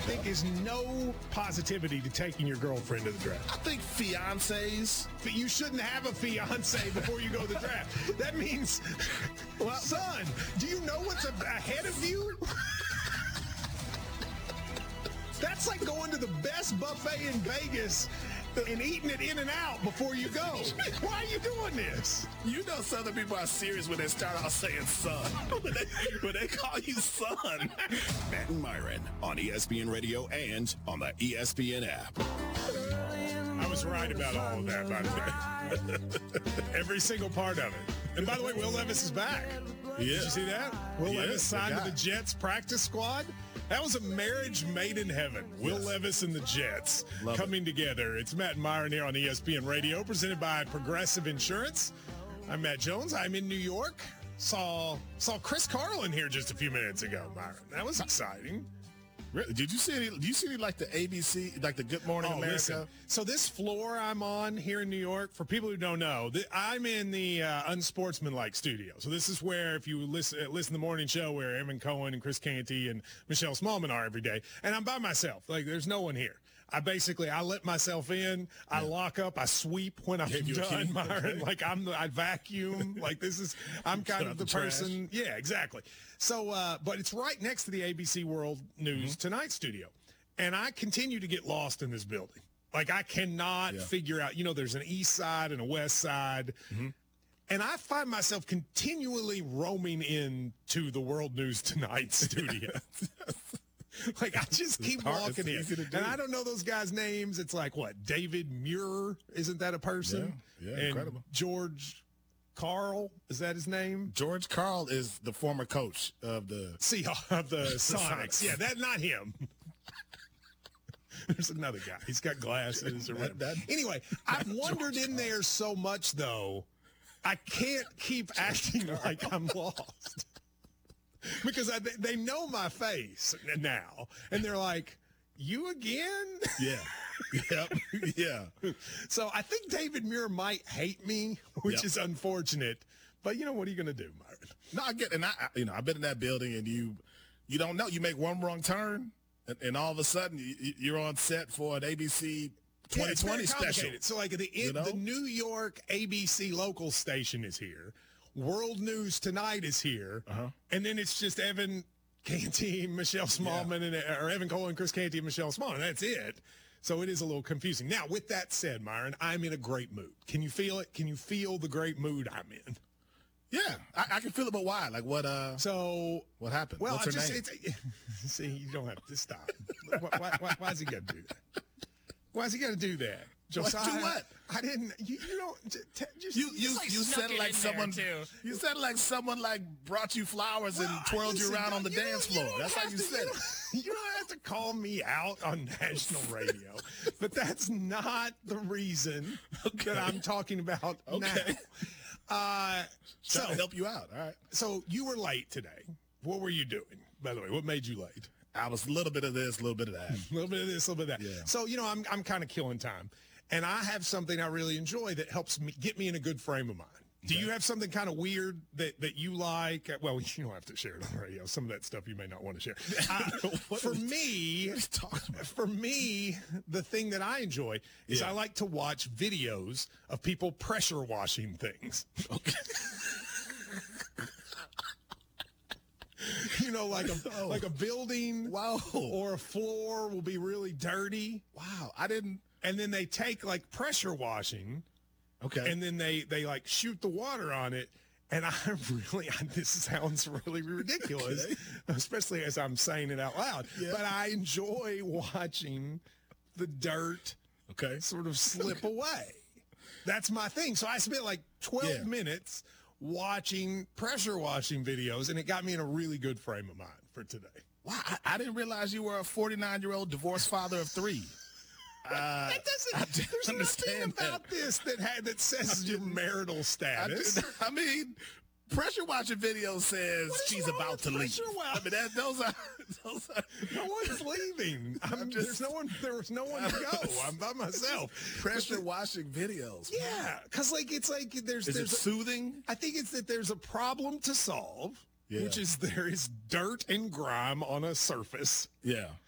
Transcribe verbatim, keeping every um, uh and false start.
think is no positivity to taking your girlfriend to the draft. I think fiancés. But you shouldn't have a fiance before you go to the draft. That means, well, son, do you know what's ahead of you? That's like going to the best buffet in Vegas and eating it in and out before you go. Why are you doing this? You know Southern people are serious when they start out saying son. when, they, when they call you son. Matt and Myron on E S P N Radio and on the E S P N app. I was right about all of that, by the way. Every single part of it. And by the way, Will Levis is back. Yeah. Did you see that? Will Yeah, Levis signed the to the Jets practice squad. That was a marriage made in heaven. Will Yes. Levis and the Jets Love coming together. It's Matt and Myron here on E S P N Radio, presented by Progressive Insurance. I'm Matt Jones. I'm in New York. Saw saw Chris Carlin here just a few minutes ago, Myron. That was exciting. Really? Did you see any, do you see any, like the A B C, like the Good Morning Oh, America? listen. So this floor I'm on here in New York, for people who don't know, th- I'm in the uh, unsportsmanlike studio. So this is where, if you listen, uh, listen to the morning show, where Evan Cohen and Chris Canty and Michelle Smallman are every day, and I'm by myself. Like, there's no one here. I basically, I let myself in. I yeah. lock up. I sweep when I'm you done, Myron. Like, I'm the, I vacuum. Like, this is, I'm kind of the, the person. Yeah, exactly. So, uh, but it's right next to the A B C World News mm-hmm. Tonight studio. And I continue to get lost in this building. Like, I cannot yeah. figure out, you know, there's an east side and a west side. Mm-hmm. And I find myself continually roaming into the World News Tonight studio. Like, I just keep hard, walking in. And I don't know those guys' names. It's like, what, David Muir? Isn't that a person? Yeah, yeah and incredible. George Carl, is that his name? George Carl is the former coach of the Seahawks, of the Sonics. Yeah, that not him. There's another guy. He's got glasses or whatever. That, that, anyway, I've wondered in there so much, though, I can't keep acting like I'm lost. Because I, they know my face now, and they're like, you again? Yeah. Yep. Yeah. So I think David Muir might hate me, which yep. is unfortunate. But, you know, what are you going to do, Myron? No, I get, and I, you know, I've been in that building, and you, you don't know. You make one wrong turn, and, and all of a sudden you, you're on set for an A B C twenty twenty yeah, special. So, like, the, you know? the New York A B C local station is here. World News Tonight is here. Uh-huh. And then it's just Evan Canty, Michelle Smallman, yeah. and or Evan Cole and Chris Canty and Michelle Smallman. That's it. So it is a little confusing. Now, with that said, Myron, I'm in a great mood. Can you feel it? Can you feel the great mood I'm in? Yeah, I, I can feel it, but why? Like, what? Uh, so what happened? Well, What's her just, name? It's, see, you don't have to stop. why, why, why, why is he got to do that? Why is he got to do that? Josiah, do what? I didn't. You, you don't. T- just you you like you said like someone. You said like someone like brought you flowers well, and twirled listen, you around on the dance floor. That's how you to, said you it. Don't, you don't have to call me out on national radio, but that's not the reason okay. that I'm talking about okay. now. Uh, so to help you out. All right. So you were late today. What were you doing? By the way, what made you late? I was a little bit of this, a little bit of that. A little bit of this, a little bit of that. Yeah. So, you know, I'm I'm kind of killing time. And I have something I really enjoy that helps me get me in a good frame of mind. Do okay. you have something kind of weird that, that you like? Well, you don't have to share it on the radio. Some of that stuff you may not want to share. Uh, for me, for me, the thing that I enjoy is yeah. I like to watch videos of people pressure washing things. Okay. You know, like a oh. like a building wow. or a floor will be really dirty. Wow, I didn't. And then they take like pressure washing, okay, and then they they like shoot the water on it. And I really, this sounds really ridiculous, okay. especially as I'm saying it out loud. Yeah. But I enjoy watching the dirt, okay, sort of slip okay. away. That's my thing. So I spent like twelve yeah. minutes watching pressure washing videos, and it got me in a really good frame of mind for today. Wow, I, I didn't realize you were a forty-nine-year-old divorced father of three. Uh, that doesn't. There's nothing about that. this that had that says your marital status. I, I mean, pressure washing video says she's about to leave. I mean, that, those are those are. No one's leaving. I'm, just, there's no one. There's no one to go. I'm by myself. Pressure washing videos. Yeah, because like it's like there's. Is there's it a, soothing? I think it's that there's a problem to solve. Yeah. Which is there is dirt and grime on a surface. Yeah.